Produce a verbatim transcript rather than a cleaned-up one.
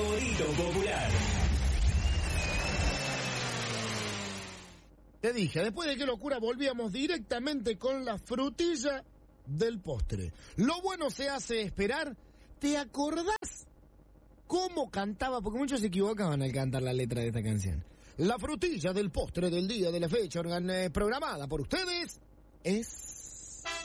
favorito popular. Te dije, después de Qué Locura volvíamos directamente con la frutilla del postre. Lo bueno se hace esperar. ¿Te acordás cómo cantaba? Porque muchos se equivocaban al cantar la letra de esta canción. La frutilla del postre del día de la fecha organ- eh, programada por ustedes es...